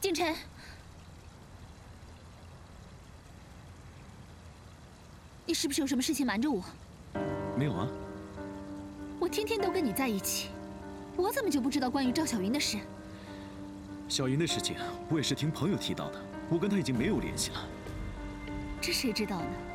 景晨，你是不是有什么事情瞒着我？ 没有啊。 我天天都跟你在一起，我怎么就不知道关于赵小云的事？ 小云的事情，我也是听朋友提到的，我跟她已经没有联系了。 这谁知道呢？